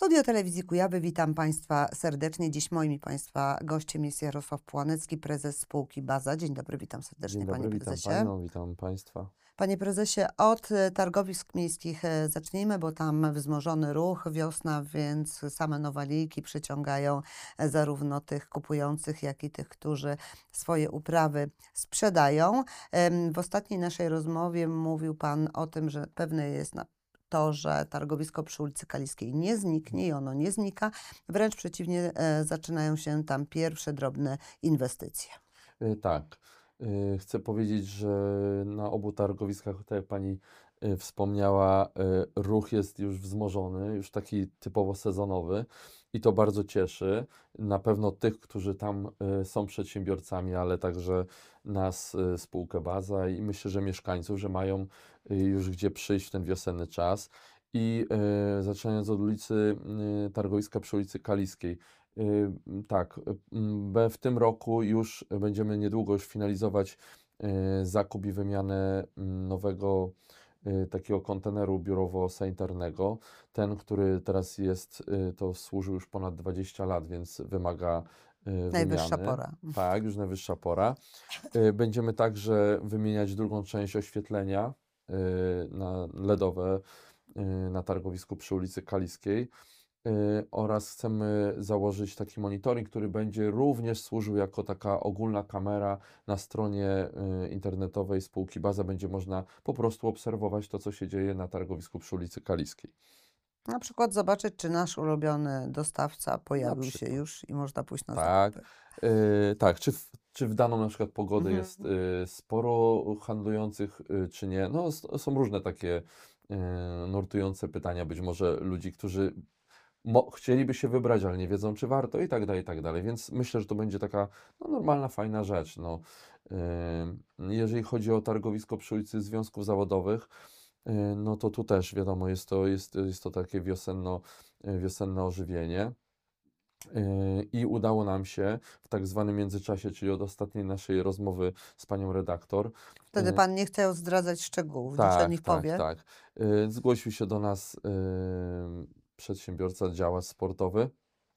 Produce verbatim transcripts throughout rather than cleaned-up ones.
Studio Telewizji Kujawy, witam Państwa serdecznie. Dziś moim i Państwa gościem jest Jarosław Płonecki, prezes spółki Baza. Dzień dobry, witam Dzień serdecznie, panie dobry, witam prezesie. panią, witam państwa. Panie prezesie, od e, targowisk miejskich e, zacznijmy, bo tam wzmożony ruch, wiosna, więc same nowaliki przyciągają e, zarówno tych kupujących, jak i tych, którzy swoje uprawy sprzedają. Em, W ostatniej naszej rozmowie mówił Pan o tym, że pewne jest na to, że targowisko przy ulicy Kaliskiej nie zniknie i ono nie znika. Wręcz przeciwnie, e, zaczynają się tam pierwsze drobne inwestycje. Y, Tak, y, chcę powiedzieć, że na obu targowiskach, tak jak pani y, wspomniała, y, ruch jest już wzmożony, już taki typowo sezonowy i to bardzo cieszy. Na pewno tych, którzy tam y, są przedsiębiorcami, ale także nas, y, spółkę Baza i myślę, że mieszkańców, że mają y, już gdzie przyjść w ten wiosenny czas. I y, zaczynając od ulicy, y, targowiska przy ulicy Kaliskiej. Y, Tak, mm, be- w tym roku już będziemy niedługo już finalizować y, zakup i wymianę mm, nowego y, takiego konteneru biurowo-sanitarnego. Ten, który teraz jest, y, to służył już ponad dwadzieścia lat, więc wymaga y, Najwyższa wymiany. pora. Tak, już najwyższa pora. Y, Będziemy także wymieniać drugą część oświetlenia y, na LEDowe y, na targowisku przy ulicy Kaliskiej. Y, oraz chcemy założyć taki monitoring, który będzie również służył jako taka ogólna kamera na stronie y, internetowej spółki Baza. Będzie można po prostu obserwować to, co się dzieje na targowisku przy ulicy Kaliskiej. Na przykład zobaczyć, czy nasz ulubiony dostawca Na pojawił się przykład. już i można pójść na Tak, zakupy. y, tak. Czy w, czy w daną na przykład pogodę Mhm. jest y, sporo handlujących, y, czy nie? No, s- są różne takie y, nurtujące pytania, być może ludzi, którzy Mo chcieliby się wybrać, ale nie wiedzą, czy warto i tak dalej, i tak dalej. Więc myślę, że to będzie taka no, normalna, fajna rzecz. No. Ym, jeżeli chodzi o targowisko przy ulicy Związków Zawodowych, y, no to tu też wiadomo, jest to, jest, jest to takie wiosenno, y, wiosenne ożywienie. Y, I udało nam się w tak zwanym międzyczasie, czyli od ostatniej naszej rozmowy z panią redaktor, Wtedy y, pan nie chciał zdradzać szczegółów. Dziś o tak, nich tak, powie. tak. Y, Zgłosił się do nas y, przedsiębiorca, działacz sportowy,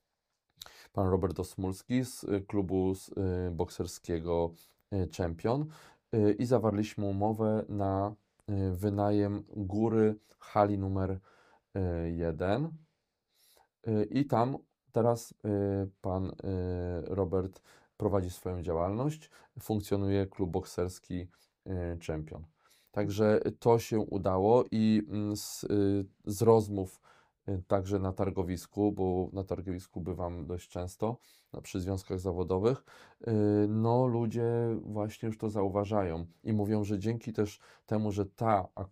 pan Robert Osmulski z y, klubu z, y, bokserskiego y, Champion y, i zawarliśmy umowę na y, wynajem góry hali numer y, jeden. Y, I tam teraz y, pan y, Robert prowadzi swoją działalność, funkcjonuje klub bokserski y, Champion. Także to się udało i mm, z, y, z rozmów y, także na targowisku, bo na targowisku bywam dość często, no, przy związkach zawodowych, y, no ludzie właśnie już to zauważają i mówią, że dzięki też temu, że ta, ak-